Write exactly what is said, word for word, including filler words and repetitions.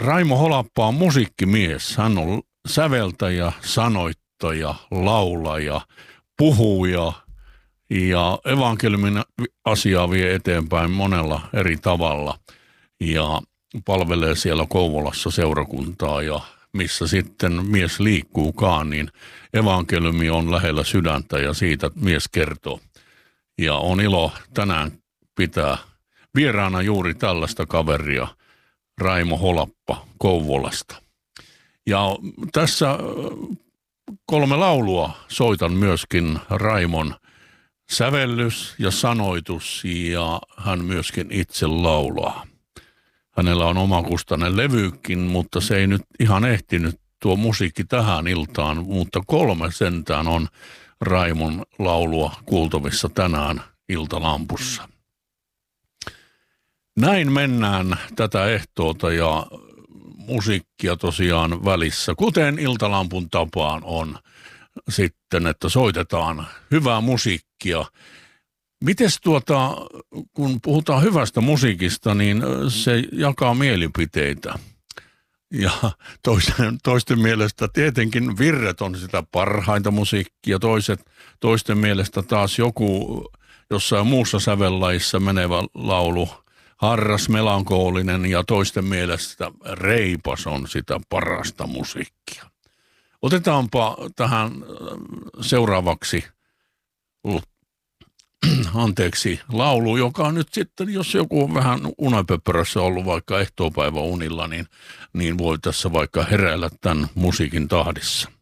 Raimo Holappa on musiikkimies. Hän on säveltäjä, sanoittaja, laulaja, puhuja ja evankeliumin asiaa vie eteenpäin monella eri tavalla ja palvelee siellä Kouvolassa seurakuntaa ja missä sitten mies liikkuukaan, niin evankeliumi on lähellä sydäntä ja siitä mies kertoo. Ja on ilo tänään pitää vieraana juuri tällaista kaveria, Raimo Holappa Kouvolasta. Ja tässä kolme laulua soitan myöskin Raimon sävellys ja sanoitus ja hän myöskin itse laulaa. Hänellä on omakustainen levykin, mutta se ei nyt ihan ehtinyt tuo musiikki tähän iltaan, mutta kolme sentään on Raimon laulua kuultavissa tänään Iltalampussa. Näin mennään tätä ehtoota ja musiikkia tosiaan välissä, kuten Iltalampun tapaan on sitten, että soitetaan hyvää musiikkia. Mites tuota, kun puhutaan hyvästä musiikista, niin se jakaa mielipiteitä. Ja toisten, toisten mielestä tietenkin virret on sitä parhainta musiikkia, toiset, toisten mielestä taas joku jossain muussa sävellajissa menevä laulu, harras, melankoolinen ja toisten mielestä reipas on sitä parasta musiikkia. Otetaanpa tähän seuraavaksi anteeksi, laulu, joka on nyt sitten, jos joku on vähän unepöpörössä ollut vaikka ehtoopäivä unilla, niin, niin voi tässä vaikka heräillä tämän musiikin tahdissa.